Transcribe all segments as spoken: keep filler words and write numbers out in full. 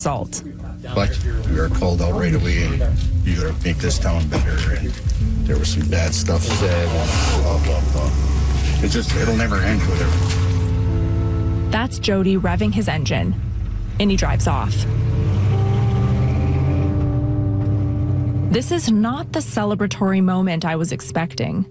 result. But we were called out right away, and you got to make this town better. And there was some bad stuff said, blah, blah, blah. It's just, it'll never end with it. That's Jody revving his engine, and he drives off. This is not the celebratory moment I was expecting.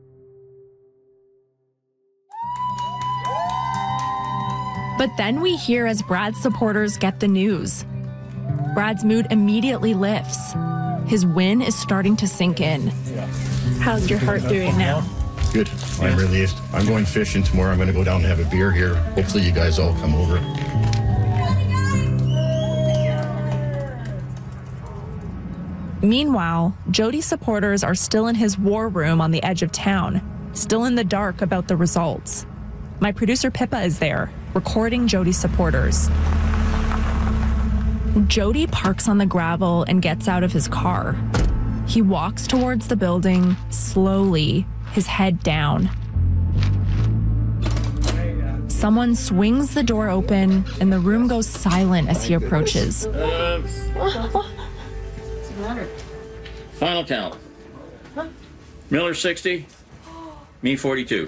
But then we hear as Brad's supporters get the news. Brad's mood immediately lifts. His win is starting to sink in. How's your heart doing now? Good. I'm relieved. I'm going fishing tomorrow. I'm going to go down and have a beer here. Hopefully you guys all come over. Meanwhile, Jody's supporters are still in his war room on the edge of town, still in the dark about the results. My producer Pippa is there, recording Jody's supporters. Jody parks on the gravel and gets out of his car. He walks towards the building, slowly, his head down. Someone swings the door open, and the room goes silent as he approaches. Final count. Miller sixty, me forty-two.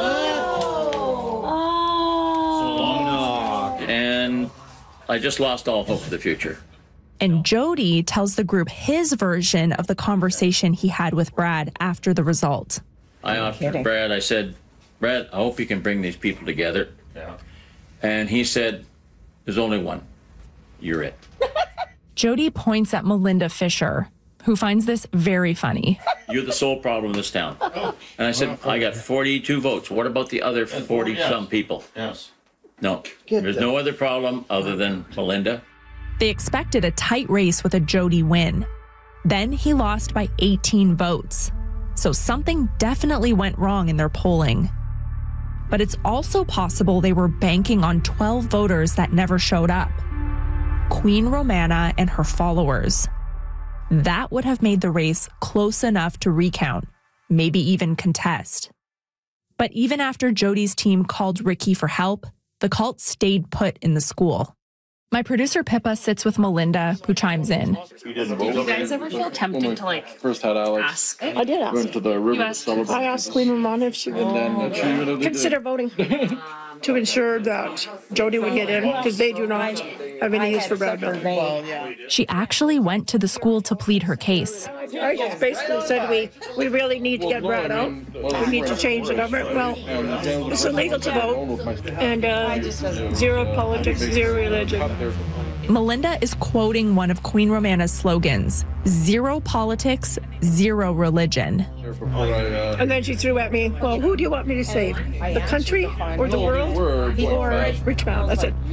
And I just lost all hope for the future. And Jody tells the group his version of the conversation he had with Brad after the result. I offered Brad, I said, Brad, I hope you can bring these people together. Yeah. And he said, there's only one. You're it. Jody points at Melinda Fisher, who finds this very funny. You're the sole problem in this town. And I said, I got forty-two votes. What about the other forty-some people? Yes. No, there's no other problem other than Melinda. They expected a tight race with a Jody win. Then he lost by eighteen votes. So something definitely went wrong in their polling. But it's also possible they were banking on twelve voters that never showed up. Queen Romana and her followers. That would have made the race close enough to recount, maybe even contest. But even after Jody's team called Ricky for help, the cult stayed put in the school. My producer Pippa sits with Melinda, who chimes in. Do you guys ever feel tempted to like first had Alex ask? I did ask. Went to the river to celebrate. I asked Queen Romana if she would And then she consider voting to ensure that Jody would get in, because they do not have any use for Brad Miller. She actually went to the school to plead her case. I just basically said we, we really need to get Brad out. We need to change the government. Well, it's illegal to vote, and uh, zero politics, zero religion. Melinda is quoting one of Queen Romana's slogans, zero politics, zero religion. And then she threw at me, well, who do you want me to save? The country or the world or Richmond? That's it.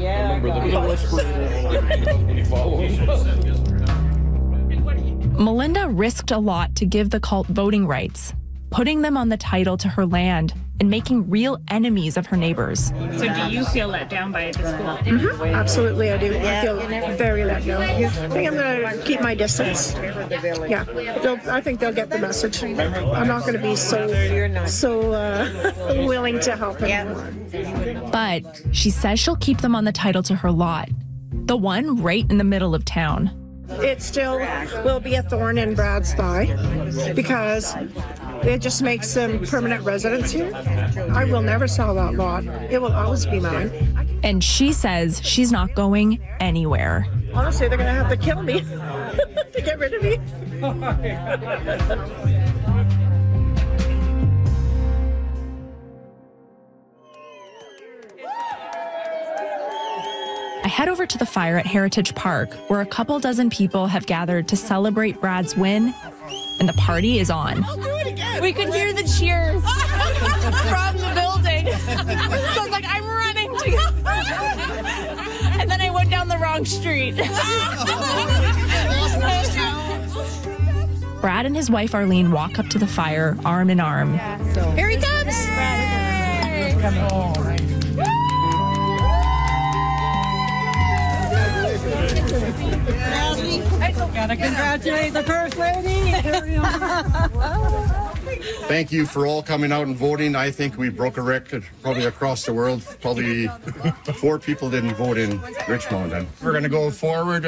Melinda risked a lot to give the cult voting rights, putting them on the title to her land and making real enemies of her neighbors. So do you feel let down by the school? Mm-hmm. Absolutely, I do. I feel very let down. I think I'm going to keep my distance. Yeah, they'll, I think they'll get the message. I'm not going to be so so uh, willing to help anymore. But she says she'll keep them on the title to her lot, the one right in the middle of town. It still will be a thorn in Brad's thigh because it just makes them permanent residents here. I will never sell that lot. It will always be mine. And she says she's not going anywhere. Honestly, they're going to have to kill me to get rid of me. I head over to the fire at Heritage Park, where a couple dozen people have gathered to celebrate Brad's win, and the party is on. I'll do it again. We could hear the cheers from the building. So I was like, I'm running to and then I went down the wrong street. Brad and his wife Arlene walk up to the fire, arm in arm. Here he comes. Hey. Gotta congratulate the First Lady. Thank you for all coming out and voting. I think we broke a record probably across the world. Probably four people didn't vote in Richmond. And we're going to go forward.